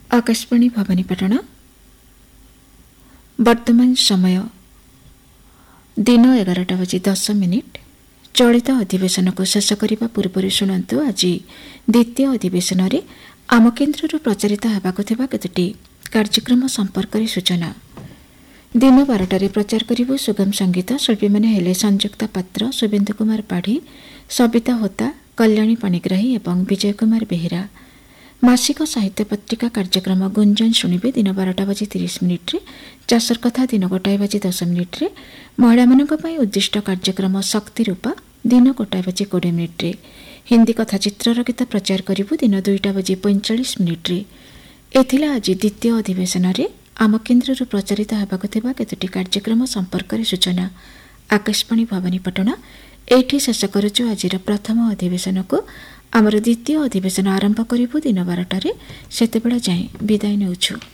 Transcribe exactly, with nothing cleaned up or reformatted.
आकाशवाणी भवानीपाटण वर्तमान समय दिन एगारटा बजी दस मिनिट। चलित अधिवेशन को शेष करने पूर्व शुणु आज द्वितीय अधिवेशन में आम केन्द्र प्रचारित होगाक केतोटी कार्यक्रम संपर्क सूचना। दिन बारटार प्रचार करू सुगम संगीत शिल्पी मैंने हेले संयुक्ता पात्र, शुभेन्दु कुमार पाढ़ी, सबिता होता, कल्याणी पाणिग्राही और विजय कुमार बेहेरा। मासिक साहित्य पत्रिका कार्यक्रम गुंजन शुणिबे दिन बारटा बजी तीस मिनिट्रे। चाषर कथा दिन गोटाए बजी दस मिनिट्रे। महिला उद्दिष्ट कार्यक्रम शक्ति रूपा दिन गोटाए बजी कोड़े मिनिट्रे। हिंदी कथा चित्रर गीत प्रचार करू दिन दुईटा बजी पैंचाश मिनिट्रे। एथिला आज द्वितीय अधिवेशन में आम केन्द्र प्रचारित होगाक केतोटी कार्यक्रम संपर्क सूचना। आकाशवाणी भवानीपाटण एठी शेष करुचु आजिर प्रथम अधिवेशन को। आमर द्वितीय अधिवेशन आरंभ करिबु दिन बारटारे। सेतेबेला जाए विदाय नेउछु।